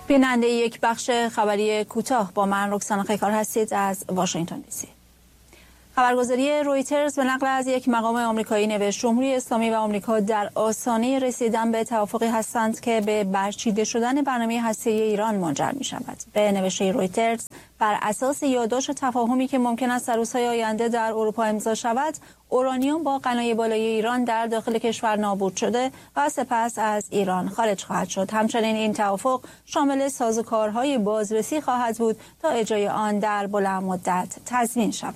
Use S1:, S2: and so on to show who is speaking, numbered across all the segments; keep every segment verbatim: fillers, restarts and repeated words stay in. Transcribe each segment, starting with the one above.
S1: بیننده یک بخش خبری کوتاه با من رکسانا خیکار هستید از واشنگتن دی سی. خبرگزاری رویترز به نقل از یک مقام آمریکایی نوشت جمهوری اسلامی و آمریکا در آستانه رسیدن به توافقی هستند که به برچیده شدن برنامه هسته‌ای ایران منجر می شود. به نوشته رویترز بر اساس یادداشت تفاهمی که ممکن است در روزهای آینده در اروپا امضا شود، اورانیوم با غنای بالای ایران در داخل کشور نابود شده و سپس از ایران خارج خواهد شد. همچنین این توافق شامل سازوکارهای بازرسی خواهد بود تا اجرای آن در بلند مدت تضمین شود.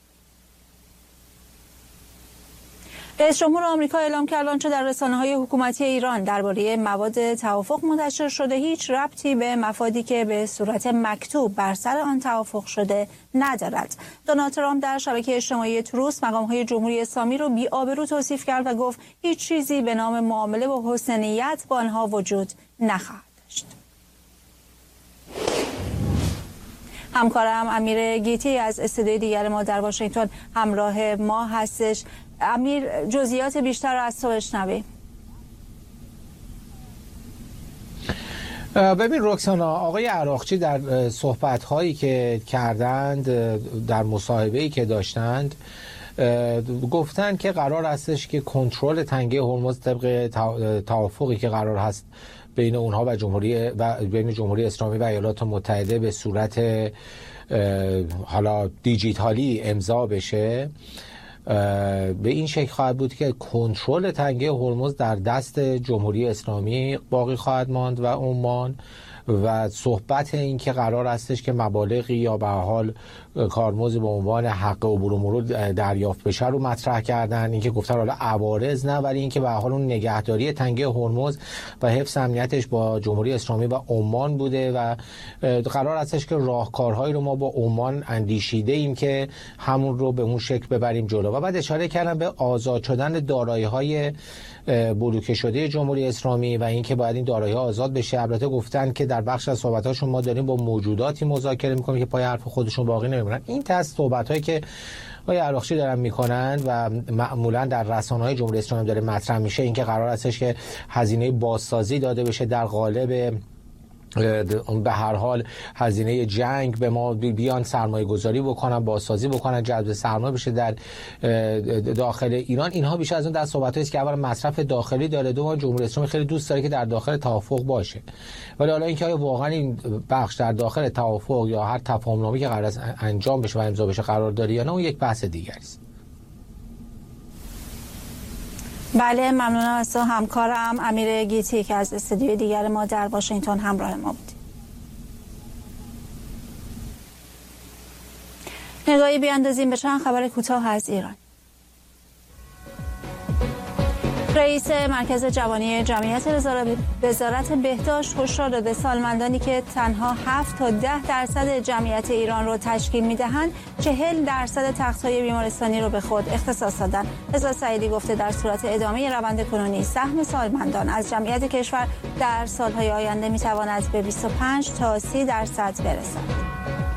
S1: رئیس جمهور آمریکا اعلام کرد آنچه در رسانه‌های حکومتی ایران درباره مواد توافق منتشر شده هیچ ربطی به مفادی که به صورت مکتوب بر سر آن توافق شده ندارد. دونالد ترامپ در شبکه اجتماعی تروس مقام‌های جمهوری اسلامی را بی‌آبرو توصیف کرد و گفت هیچ چیزی به نام معامله و حسن نیت با آنها وجود نخواهد داشت. همکارم امیر گیتی از استودیوی دیگر ما در واشنگتن همراه ما هستش. امیر، جزئیات بیشتر را از تو بشنویم.
S2: ببین رکسانا، آقای عراقچی در صحبت‌هایی که کردند، در مصاحبه‌ای که داشتند، گفتند که قرار هستش که کنترل تنگه هرمز طبق توافقی که قرار هست بین اونها و جمهوری و بین جمهوری اسلامی و ایالات متحده به صورت حالا دیجیتالی امضا بشه. به این شکل خواهد بود که کنترل تنگه هرمز در دست جمهوری اسلامی باقی خواهد ماند و عمان، و صحبت این که قرار هستش که مبالغی یا به حال کارمزد به عنوان حق عبور و مرور دریافت بشه رو مطرح کردن. این که گفتن حالا عوارض نه، ولی این که به حال اون نگهداری تنگه هرمز و حفظ امنیتش با جمهوری اسلامی و عمان بوده و قرار هستش که راهکارهایی رو ما با عمان اندیشیده ایم که همون رو به اون شکل ببریم جلو. و بعد اشاره کردن به آزاد شدن دارایی‌های بلوکه شده جمهوری اسلامی و اینکه باید این دارایی آزاد بشه. البته گفتن که در بخش از صحبتاشون ما داریم با موجوداتی مذاکره میکنیم که پای حرف خودشون باقی نمیمونن. این تست صحبتایی که آقای عراقچی دارن میکنن و معمولا در رسانه‌های جمهوری اسلامی داره مطرح میشه، اینکه قرار هستش که هزینه بازسازی داده بشه در قالب به هر حال هزینه جنگ به ما بیان سرمایه گذاری بکنن، بازسازی بکنن، جذب سرمایه بشه در داخل ایران. اینها بیشتر از اون دست صحبتایی است که اولا مصرف داخلی داره، دوم جمهوری اسلامی خیلی دوست داره که در داخل توافق باشه. ولی حالا اینکه آیا واقعا این بخش در داخل توافق یا هر تفاهم‌نامه‌ای که قرار است انجام بشه و امضا بشه قرار داره یا نه، اون یک بحث دیگری است.
S1: بله، ممنونم از تو همکارم امیر گیتی که از استودیوی دیگر ما در واشنگتن همراه ما بود. نگاهی بیاندازیم به چند خبر کوتاه از ایران. رئیس مرکز جوانی جمعیت وزارت بهداشت هشدار داده سالمندانی که تنها هفت تا ده درصد جمعیت ایران را تشکیل می‌دهند، چهل درصد تخت‌های بیمارستانی را به خود اختصاص دادند. رضا سعیدی گفته در صورت ادامه روند کنونی سهم سالمندان از جمعیت کشور در سال‌های آینده می‌تواند به بیست و پنج تا سی درصد برسد.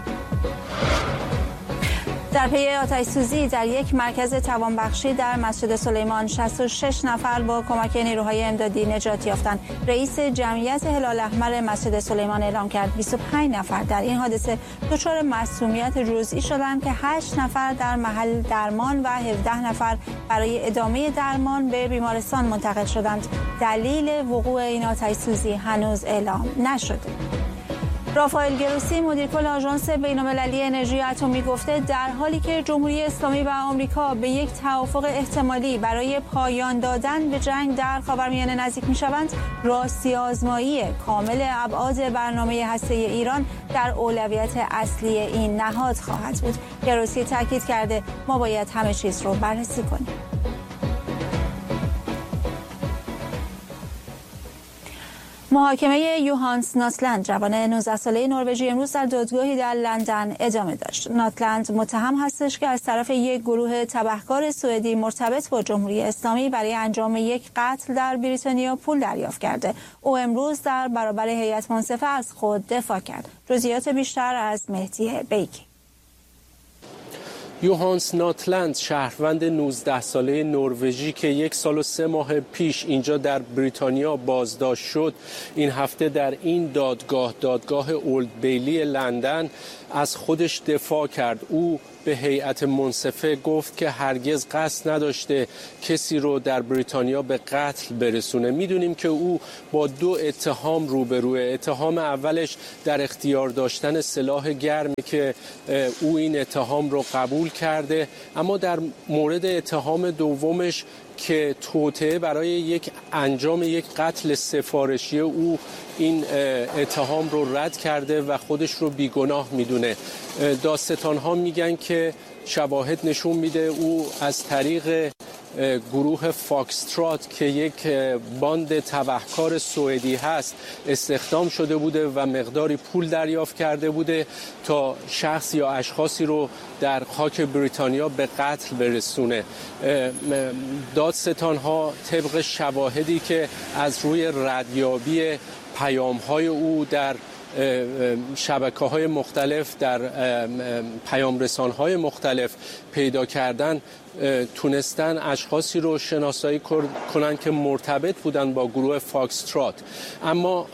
S1: در پی آتش‌سوزی در یک مرکز توانبخشی در مسجد سلیمان شصت و شش نفر با کمک نیروهای امدادی نجات یافتند. رئیس جمعیت هلال احمر مسجد سلیمان اعلام کرد بیست و پنج نفر در این حادثه دچار معصومیت جزئی شدند که هشت نفر در محل درمان و هفده نفر برای ادامه درمان به بیمارستان منتقل شدند. دلیل وقوع این آتش‌سوزی هنوز اعلام نشده. رافائل گروسی مدیرکل آژانس بین‌المللی انرژی اتمی گفته در حالی که جمهوری اسلامی و آمریکا به یک توافق احتمالی برای پایان دادن به جنگ در خاورمیانه نزدیک می‌شوند، راستی آزمایی کامل ابعاد برنامه هسته‌ای ایران در اولویت اصلی این نهاد خواهد بود. گروسی تاکید کرده ما باید همه چیز رو بررسی کنیم. محاکمه یوهانس ناتلند جوان نوزده ساله نروژی امروز در دادگاهی در لندن ادامه داشت. ناتلند متهم هستش که از طرف یک گروه تبهکار سوئدی مرتبط با جمهوری اسلامی برای انجام یک قتل در بریتانیا پول دریافت کرده. او امروز در برابر هیئت منصفه از خود دفاع کرد. جزئیات بیشتر از مهدی بیکی.
S3: یوهانس ناتلند، شهروند نوزده ساله نروژی که یک سال و سه ماه پیش اینجا در بریتانیا بازداشت شد، این هفته در این دادگاه دادگاه اولد بیلی لندن از خودش دفاع کرد. او به هیئت منصفه گفت که هرگز قصد نداشته کسی رو در بریتانیا به قتل برسونه. میدونیم که او با دو اتهام روبروه. اتهام اولش در اختیار داشتن سلاح گرمی که او این اتهام رو قبول کرده، اما در مورد اتهام دومش که توطئه برای یک انجام یک قتل سفارشی او این اتهام رو رد کرده و خودش رو بیگناه میدونه. دادستان ها میگن که شواهد نشون میده او از طریق گروه فاکسترات که یک باند تبهکار سوئدی هست استخدام شده بوده و مقداری پول دریافت کرده بوده تا شخص یا اشخاصی رو در خاک بریتانیا به قتل برسونه. دادستان ها طبق شواهدی که از روی ردیابی پیام های او در شبکه های مختلف، در پیام رسان های مختلف پیدا کردن، تونستن اشخاصی رو شناسایی کنن که مرتبط بودن با گروه فاکسترات. اما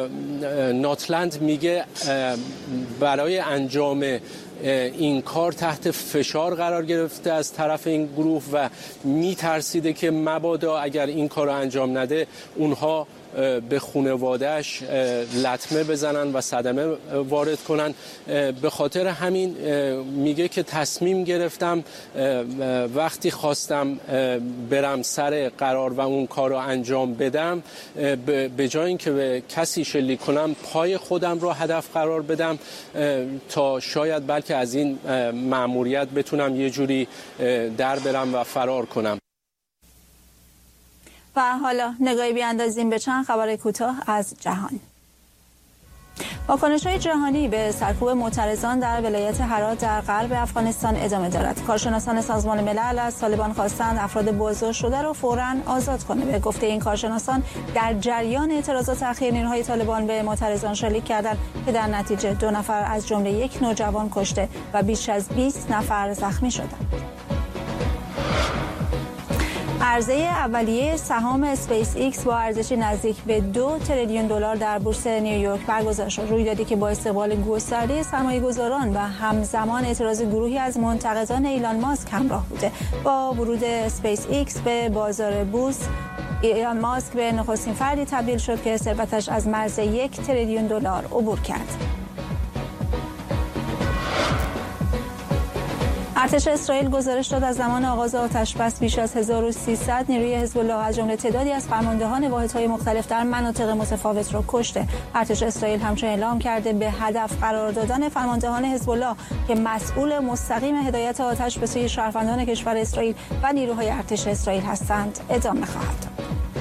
S3: ناتلند میگه برای انجام این کار تحت فشار قرار گرفته از طرف این گروه و میترسیده که مبادا اگر این کار رو انجام نده اونها به خانواده‌اش لطمه بزنن و صدمه وارد کنن. به خاطر همین میگه که تصمیم گرفتم وقتی خواستم برم سر قرار و اون کار رو انجام بدم، به جای اینکه به کسی شلیک کنم پای خودم رو هدف قرار بدم تا شاید بلکه از این مأموریت بتونم یه جوری در برم و فرار کنم.
S1: و حالا نگاهی بیاندازیم به چند خبر کوتاه از جهان. واکنش‌های جهانی به سرکوب معترضان در ولایت هرات در غرب افغانستان ادامه دارد. کارشناسان سازمان ملل از طالبان خواستند افراد بازداشت شده را فوراً آزاد کنه. به گفته این کارشناسان در جریان اعتراضات اخیر نیروهای طالبان به معترضان شلیک کردند که در نتیجه دو نفر از جمله یک نوجوان کشته و بیش از بیست نفر زخمی شدند. عرضه اولیه سهام اسپیس ایکس با ارزش نزدیک به دو تریلیون دلار در بورس نیویورک برگزار شد. رویدادی که با استقبال گسترده سرمایه‌گذاران و همزمان اعتراض گروهی از منتقدان ایلان ماسک همراه بوده. با ورود اسپیس ایکس به بازار بورس، ایلان ماسک به نخستین فردی تبدیل شد که ثروتش از مرز یک تریلیون دلار عبور کرد. ارتش اسرائیل گزارش داد از زمان آغاز آتش‌بس بیش از هزار و سیصد نیروی حزب الله از جمله تعدادی از فرماندهان واحدهای مختلف در مناطق متفاوت را کشته. ارتش اسرائیل همچنین اعلام کرده به هدف قرار دادن فرماندهان حزب الله که مسئول مستقیم هدایت آتش به سوی شهروندان کشور اسرائیل و نیروهای ارتش اسرائیل هستند ادامه خواهد داد.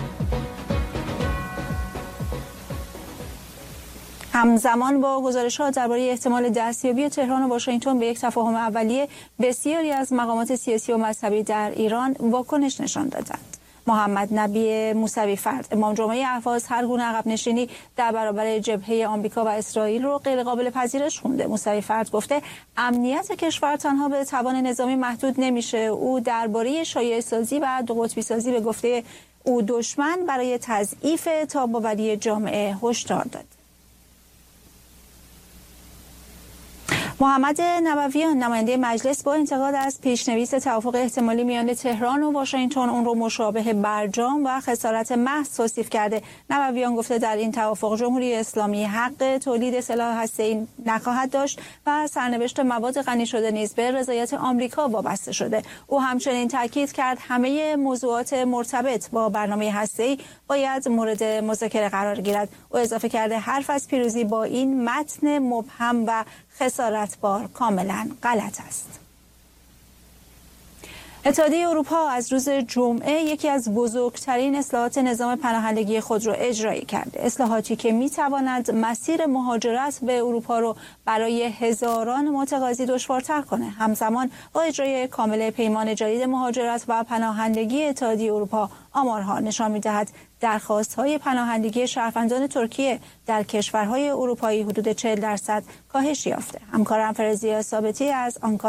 S1: همزمان با گزارش‌ها درباره احتمال دستیابی تهران و واشنگتن به یک تفاهم اولیه، بسیاری از مقامات سیاسی و مذهبی در ایران واکنش نشان دادند. محمد نبی موسوی فرد، امام جمعه اهواز، هر گونه عقب نشینی در برابر جبهه آمریکا و اسرائیل رو غیر قابل پذیرش خونده. موسوی فرد گفته امنیت کشور تنها به توان نظامی محدود نمیشه. او درباره شایعه سازی و دو قطبی سازی به گفته او دشمن برای تضعیف تاب‌آوری جامعه هشدار داد. محمد نبویان، نماینده مجلس، با انتقاد از پیشنویس توافق احتمالی میان تهران و واشنگتن اون رو مشابه برجام و خسارت محض توصیف کرده. نبویان گفته در این توافق جمهوری اسلامی حق تولید سلاح هسته‌ای نخواهد داشت و سرنوشت مواد غنی شده نیز به رضایت آمریکا وابسته شده. او همچنین تاکید کرد همه موضوعات مرتبط با برنامه هسته‌ای باید مورد مذاکره قرار گیرد. او اضافه کرده حرف از پیروزی با این متن مبهم و خسارتبار کاملا غلط است. اتحادیه اروپا از روز جمعه یکی از بزرگترین اصلاحات نظام پناهندگی خود را اجرایی کرده. اصلاحاتی که می‌تواند مسیر مهاجرت به اروپا را برای هزاران متقاضی دشوارتر کنه. همزمان با اجرای کامل پیمان جدید مهاجرت و پناهندگی اتحادیه اروپا، آمارها نشان می‌دهد درخواست‌های پناهندگی شهروندان ترکیه در کشورهای اروپایی حدود چهل درصد کاهش یافته. همکارم فرزیا ثابتی از آنکارا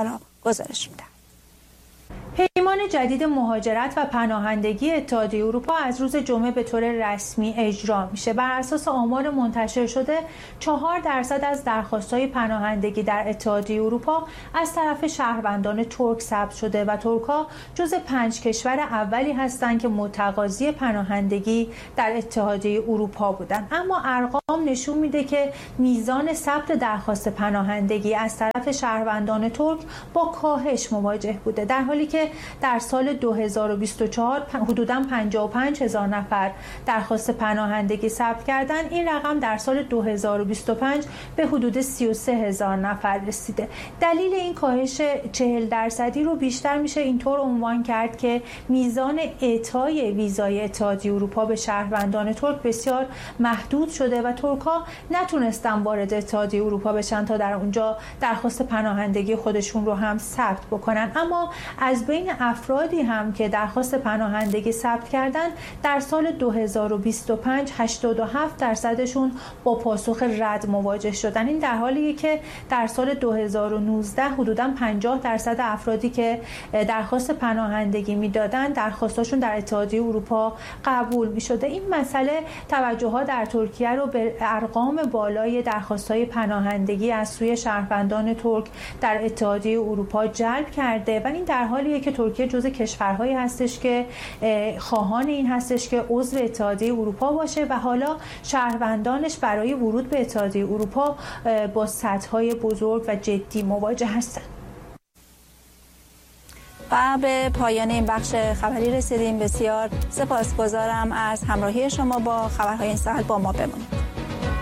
S1: گزارش میدن.
S4: پیمان جدید مهاجرت و پناهندگی اتحادیه اروپا از روز جمعه به طور رسمی اجرا میشه. بر اساس آمار منتشر شده، چهار درصد از درخواست‌های پناهندگی در اتحادیه اروپا از طرف شهروندان ترک ثبت شده و ترک‌ها جز پنج کشور اولی هستند که متقاضی پناهندگی در اتحادیه اروپا بودند. اما ارقام نشون میده که میزان ثبت درخواست پناهندگی از طرف شهروندان ترک با کاهش مواجه بوده، در حالی که در سال دو هزار و بیست و چهار حدوداً پنجاه و پنج هزار نفر درخواست پناهندگی ثبت کردند. این رقم در سال دو هزار و بیست و پنج به حدود سی و سه هزار نفر رسیده. دلیل این کاهش چهل درصدی رو بیشتر میشه اینطور عنوان کرد که میزان اعطای ویزای اتحادیه اروپا به شهروندان ترک بسیار محدود شده و ترک‌ها نتونستن وارد اتحادیه اروپا بشن تا در اونجا درخواست پناهندگی خودشون رو هم ثبت بکنن. اما از بین افرادی هم که درخواست پناهندگی ثبت کردند، در سال دو هزار و بیست و پنج هشتاد و هفت درصدشون با پاسخ رد مواجه شدن. این در حالیه که در سال دو هزار و نوزده حدوداً پنجاه درصد افرادی که درخواست پناهندگی میدادن درخواستاشون در اتحادیه اروپا قبول میشده. این مسئله توجه‌ها در ترکیه رو به ارقام بالای درخواست‌های پناهندگی از سوی شهروندان ترک در اتحادیه اروپا جلب کرده و این در حالیه که ترکیه جزو کشورهایی هستش که خواهان این هستش که عضو اتحادیه اروپا باشه و حالا شهروندانش برای ورود به اتحادیه اروپا با سدهای بزرگ و جدی مواجه هستند.
S1: و به پایان این بخش خبری رسیدیم. بسیار سپاسگزارم از همراهی شما با خبرهای این ساعت. با ما بمانید.